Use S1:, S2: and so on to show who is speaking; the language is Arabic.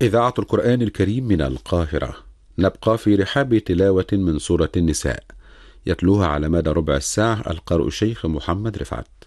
S1: إذاعة القرآن الكريم من القاهرة. نبقى في رحاب تلاوة من سورة النساء، يتلوها على مدى ربع الساعة القارئ الشيخ محمد رفعت.